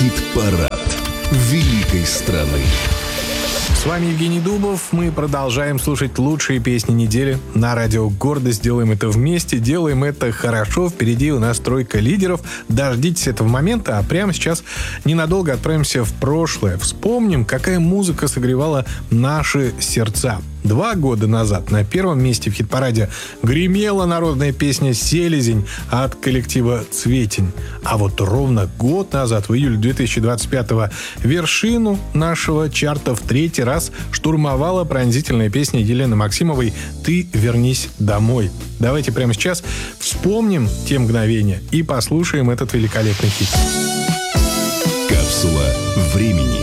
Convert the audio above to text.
Хит-парад великой страны. С вами Евгений Дубов. Мы продолжаем слушать лучшие песни недели на радио «Гордость». Делаем это вместе, делаем это хорошо. Впереди у нас тройка лидеров. Дождитесь этого момента, а прямо сейчас ненадолго отправимся в прошлое. Вспомним, какая музыка согревала наши сердца. 2 года назад на первом месте в хит-параде гремела народная песня «Селезень» от коллектива «Цветень». А вот ровно год назад, в июле 2025-го, вершину нашего чарта в 3-й раз штурмовала пронзительная песня Елены Максимовой «Ты вернись домой». Давайте прямо сейчас вспомним те мгновения и послушаем этот великолепный хит. Капсула времени.